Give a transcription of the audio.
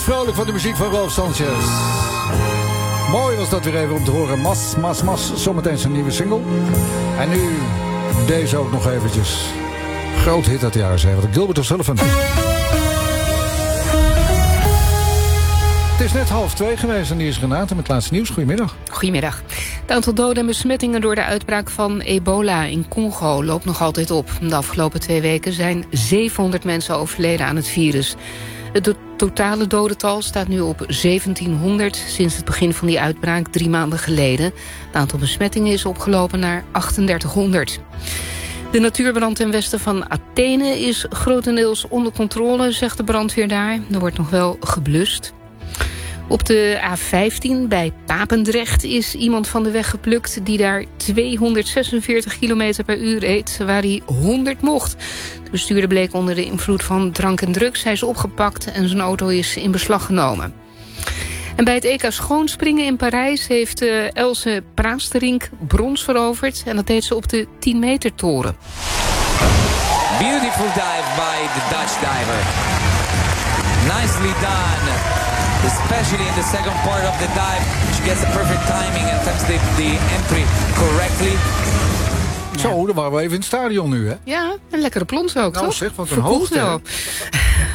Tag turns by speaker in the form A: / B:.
A: Vrolijk van de muziek van Rolf Sanchez. Mooi was dat weer even om te horen. Mas. Zometeen zijn nieuwe single. En nu deze ook nog eventjes. Groot hit uit de jaren 70. Gilbert O'Sullivan. Het is net 1:30 geweest en hier is Renate met het laatste nieuws. Goedemiddag.
B: Goedemiddag. Het aantal doden en besmettingen door de uitbraak van ebola in Congo loopt nog altijd op. De afgelopen 2 weken zijn 700 mensen overleden aan het virus. Het totale dodental staat nu op 1700 sinds het begin van die uitbraak 3 maanden geleden. Het aantal besmettingen is opgelopen naar 3800. De natuurbrand ten westen van Athene is grotendeels onder controle, zegt de brandweer daar. Er wordt nog wel geblust. Op de A15 bij Papendrecht is iemand van de weg geplukt die daar 246 km per uur reed, waar hij 100 mocht. De bestuurder bleek onder de invloed van drank en drugs. Hij is opgepakt en zijn auto is in beslag genomen. En bij het EK Schoonspringen in Parijs heeft Else Praasterink brons veroverd. En dat deed ze op de 10-meter toren.
C: Beautiful dive by the Dutch diver. Nicely done. Especially in the second part of the dive. She gets the perfect timing and times the entry correctly.
A: Zo, dan waren we even in het stadion nu, hè?
B: Ja, een lekkere plons ook,
A: nou,
B: toch?
A: zeg, wat een
B: Verkoeld
A: hoogte.
B: wel.